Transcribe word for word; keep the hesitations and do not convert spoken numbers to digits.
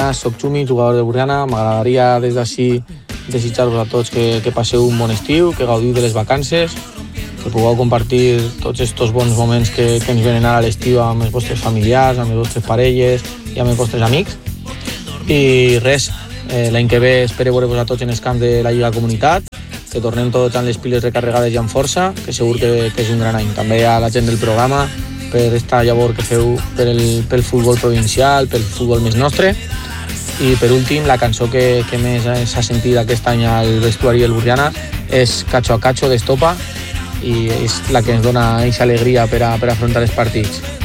Buenas, soc Xumi, jugador de Borriana. M'agradaria des d'ací desitjar-vos a tots que, que passeu un bon estiu, que gaudiu de les vacances, que pugueu compartir tots aquests bons moments que, que ens venen ara a l'estiu amb els vostres familiars, amb les vostres parelles i amb els vostres amics. I res, eh, l'any que ve espero veure-vos a tots en els camps de la Lliga Comunitat, que tornem tots amb les piles recarregades i amb força, que segur que, que és un gran any. També a la gent del programa, per esta llavor que feu per el, pel futbol provincial, pel futbol més nostre. I per últim, la cançó que, que més s'ha sentit aquest any al vestuari del Borriana és Cacho a Cacho d'Estopa, i és la que ens dona aquesta alegria per a, per a afrontar els partits.